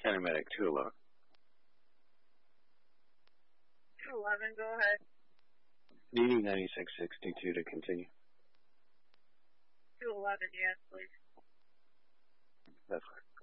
County Medic 211. 211, go ahead. DD 9662 to continue. 211, yes, please. That's fine.